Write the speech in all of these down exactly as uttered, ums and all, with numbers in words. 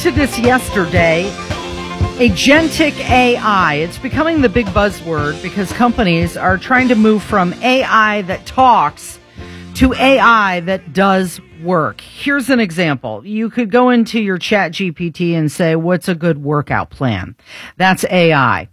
to this yesterday. Agentic A I. It's becoming the big buzzword because companies are trying to move from A I that talks to A I that does work. Here's an example. You could go into your Chat G P T and say, what's a good workout plan? That's A I.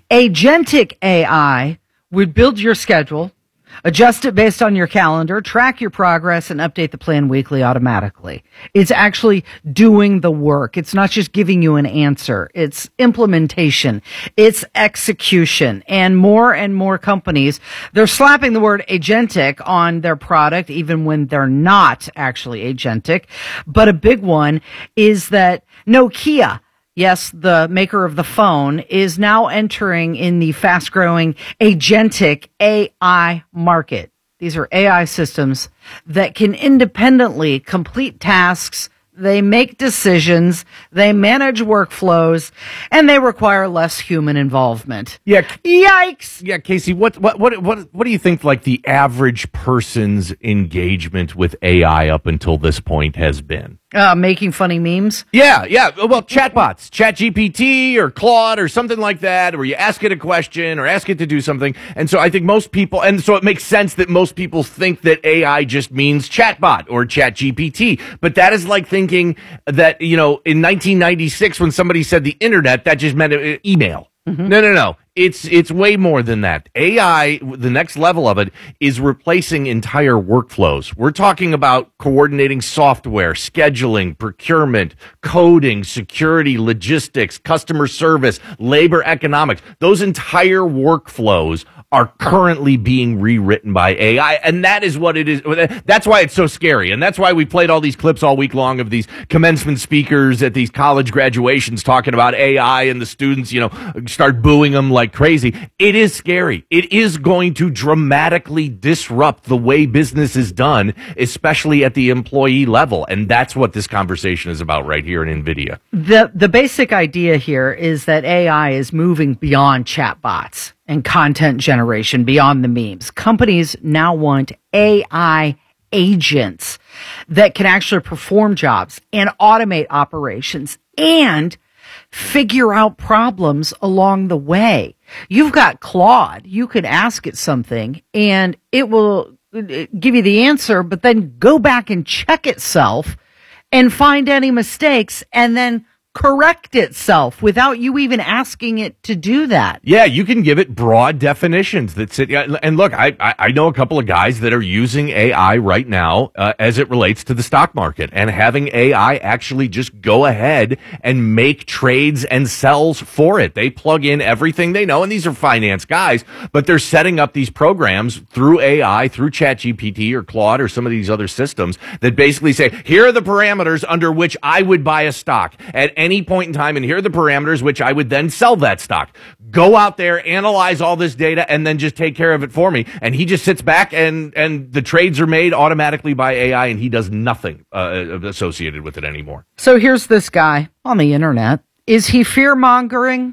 Agentic A I would build your schedule, adjust it based on your calendar, track your progress, and update the plan weekly automatically. It's actually doing the work. It's not just giving you an answer. It's implementation. It's execution. And more and more companies, they're slapping the word agentic on their product, even when they're not actually agentic. But a big one is that Nokia, yes, the maker of the phone, is now entering in the fast-growing agentic A I market. These are A I systems that can independently complete tasks. They make decisions, they manage workflows, and they require less human involvement. Yeah. Yikes! Yeah, Casey, what what what what what do you think like the average person's engagement with A I up until this point has been? Uh, making funny memes? Yeah, yeah. Well, chatbots, Chat G P T or Claude or something like that, where you ask it a question or ask it to do something. And so I think most people, and so it makes sense that most people think that A I just means chatbot or Chat G P T. But that is like thinking that, you know, in nineteen ninety-six when somebody said the internet, that just meant uh, email. Mm-hmm. No, no, no. It's it's way more than that. A I, the next level of it, is replacing entire workflows. We're talking about coordinating software, scheduling, procurement, coding, security, logistics, customer service, labor economics. Those entire workflows are currently being rewritten by A I, and that is what it is. That's why it's so scary, and that's why we played all these clips all week long of these commencement speakers at these college graduations talking about A I, and the students, you know, start booing them like crazy. It is scary. It is going to dramatically disrupt the way business is done, especially at the employee level, and that's what this conversation is about right here in NVIDIA. The the basic idea here is that A I is moving beyond chatbots and content generation, beyond the memes. Companies now want A I agents that can actually perform jobs and automate operations and figure out problems along the way. You've got Claude. You could ask it something and it will give you the answer, but then go back and check itself and find any mistakes and then correct itself without you even asking it to do that. Yeah, you can give it broad definitions that sit. And look, I I know a couple of guys that are using A I right now uh, as it relates to the stock market and having A I actually just go ahead and make trades and sells for it. They plug in everything they know, and these are finance guys, but they're setting up these programs through A I, through Chat G P T or Claude or some of these other systems that basically say, here are the parameters under which I would buy a stock at any point in time, and here are the parameters which I would then sell that stock. Go out there, analyze all this data, and then just take care of it for me. And he just sits back, and and the trades are made automatically by A I, and he does nothing uh, associated with it anymore. So here's this guy on the internet. Is he fear-mongering,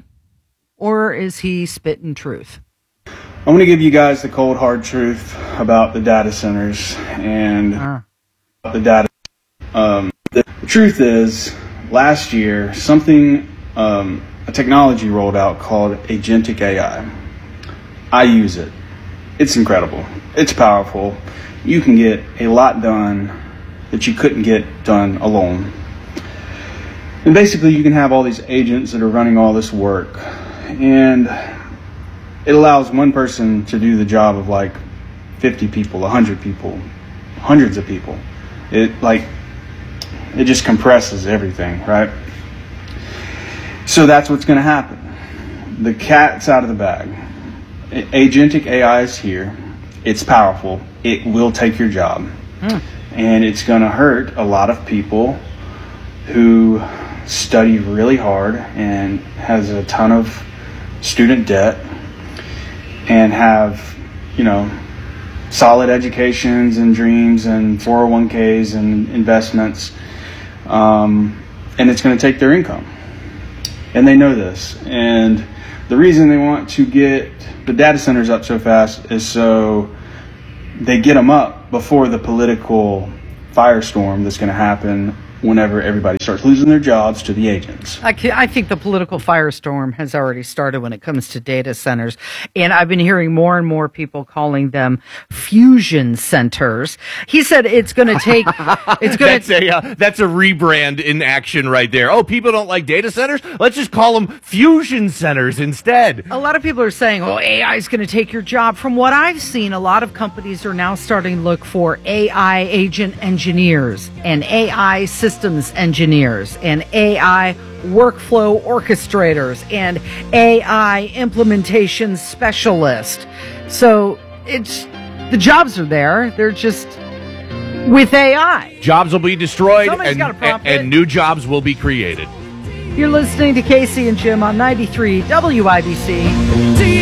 or is he spitting truth? I'm going to give you guys the cold, hard truth about the data centers and uh. the data. Um, the truth is, last year, something, um, a technology rolled out called Agentic A I. I use it. It's incredible. It's powerful. You can get a lot done that you couldn't get done alone. And basically, you can have all these agents that are running all this work. And it allows one person to do the job of like fifty people, one hundred people, hundreds of people. It like... It just compresses everything, right? So that's what's going to happen. The cat's out of the bag. Agentic A I is here. It's powerful. It will take your job. Hmm. And it's going to hurt a lot of people who study really hard and has a ton of student debt and have, you know, solid educations and dreams and four oh one k's and investments. Um, and it's going to take their income. And they know this. And the reason they want to get the data centers up so fast is so they get them up before the political firestorm that's going to happen whenever everybody starts losing their jobs to the agents. I, I think the political firestorm has already started when it comes to data centers. And I've been hearing more and more people calling them fusion centers. He said it's going to take... it's going that's, a, uh, that's a rebrand in action right there. Oh, people don't like data centers? Let's just call them fusion centers instead. A lot of people are saying, oh, A I is going to take your job. From what I've seen, a lot of companies are now starting to look for A I agent engineers and A I systems engineers and A I workflow orchestrators and A I implementation specialists. So it's the jobs are there. They're just with A I. Jobs will be destroyed and, and, and new jobs will be created. You're listening to Casey and Jim on ninety-three W I B C.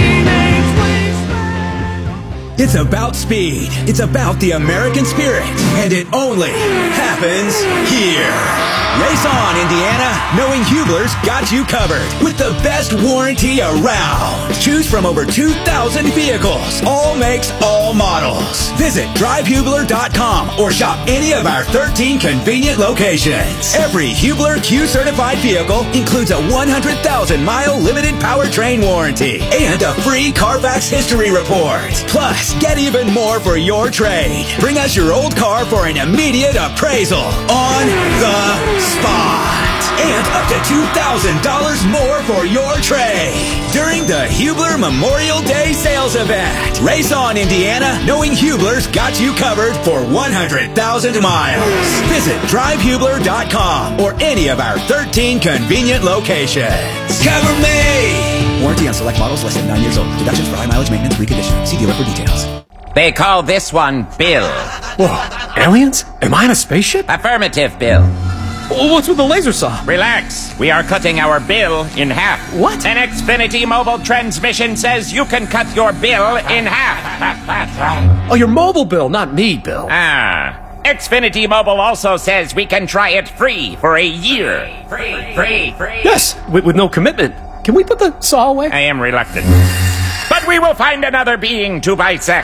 It's about speed. It's about the American spirit. And it only happens here. Race on, Indiana. Knowing Hubler's got you covered with the best warranty around. Choose from over two thousand vehicles. All makes, all models. Visit drive hubler dot com or shop any of our thirteen convenient locations. Every Hubler Q-certified vehicle includes a one hundred thousand mile limited powertrain warranty and a free Carfax history report. Plus, get even more for your trade. Bring us your old car for an immediate appraisal on the spot. And up to two thousand dollars more for your trade during the Hubler Memorial Day sales event. Race on, Indiana. Knowing Hubler's got you covered for one hundred thousand miles. Visit drive hubler dot com or any of our thirteen convenient locations. Cover me! Warranty on select models less than nine years old. Deductions for high mileage maintenance reconditioning. See dealer for details. They call this one Bill. Whoa, aliens? Am I in a spaceship? Affirmative, Bill. Well, what's with the laser saw? Relax. We are cutting our bill in half. What? An Xfinity mobile transmission says you can cut your bill in half. Oh, your mobile bill, not me, Bill. Ah. Xfinity Mobile also says we can try it free for a year. Free, free, free. Yes, with, with no commitment. Can we put the saw away? I am reluctant. But we will find another being to bisect.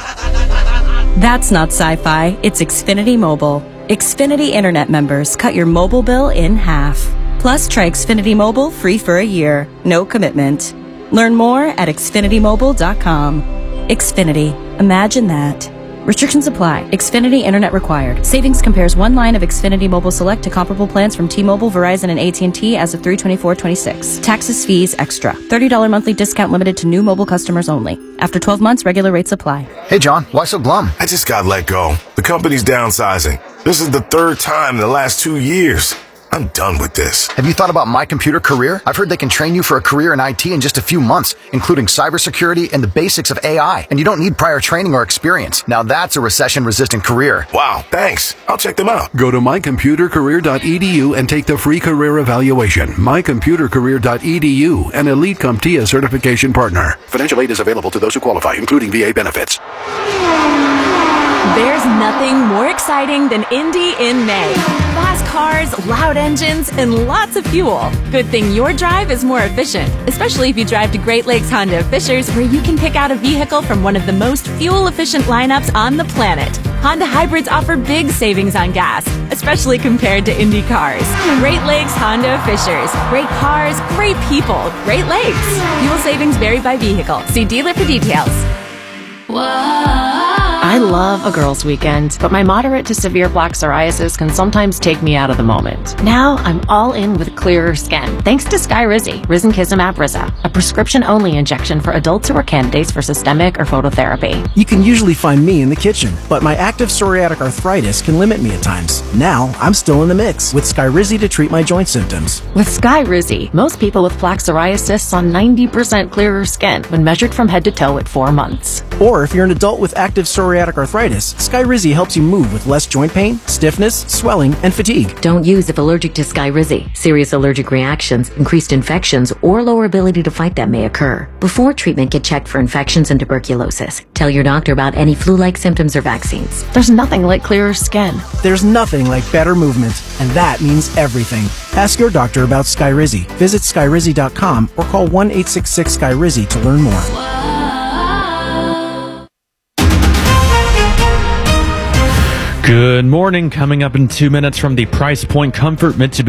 That's not sci-fi. It's Xfinity Mobile. Xfinity Internet members cut your mobile bill in half. Plus, try Xfinity Mobile free for a year. No commitment. Learn more at xfinity mobile dot com. Xfinity. Imagine that. Restrictions apply. Xfinity Internet required. Savings compares one line of Xfinity Mobile Select to comparable plans from T-Mobile, Verizon, and A T and T as of three twenty-four twenty-six. Taxes, fees, extra. thirty dollars monthly discount limited to new mobile customers only. After twelve months, regular rates apply. Hey, John, why so glum? I just got let go. The company's downsizing. This is the third time in the last two years. I'm done with this. Have you thought about My Computer Career? I've heard they can train you for a career in I T in just a few months, including cybersecurity and the basics of A I. And you don't need prior training or experience. Now that's a recession-resistant career. Wow, thanks. I'll check them out. Go to my computer career dot e d u and take the free career evaluation. my computer career dot e d u, an Elite CompTIA certification partner. Financial aid is available to those who qualify, including V A benefits. There's nothing more exciting than Indy in May. Fast cars, loud engines, and lots of fuel. Good thing your drive is more efficient, especially if you drive to Great Lakes Honda of Fishers, where you can pick out a vehicle from one of the most fuel-efficient lineups on the planet. Honda hybrids offer big savings on gas, especially compared to Indy cars. Great Lakes Honda of Fishers. Great cars, great people, Great Lakes. Fuel savings vary by vehicle. See dealer for details. Whoa. I love a girls' weekend, but my moderate to severe plaque psoriasis can sometimes take me out of the moment. Now I'm all in with clearer skin, thanks to Skyrizi, Risankizumab Riza, a prescription-only injection for adults who are candidates for systemic or phototherapy. You can usually find me in the kitchen, but my active psoriatic arthritis can limit me at times. Now I'm still in the mix with Skyrizi to treat my joint symptoms. With Skyrizi, most people with plaque psoriasis saw ninety percent clearer skin when measured from head to toe at four months. Or if you're an adult with active psoriatic arthritis, Skyrizi helps you move with less joint pain, stiffness, swelling, and fatigue. Don't use if allergic to Skyrizi. Serious allergic reactions, increased infections, or lower ability to fight them may occur. Before treatment, get checked for infections and tuberculosis. Tell your doctor about any flu-like symptoms or vaccines. There's nothing like clearer skin. There's nothing like better movement, and that means everything. Ask your doctor about Skyrizi. Visit skyrizi dot com or call one eight six six Skyrizi to learn more. Good morning. Coming up in two minutes from the Price Point Comfort Mitsubishi